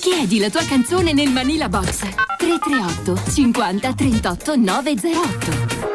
Chiedi la tua canzone nel Manila Box 338 50 38 908.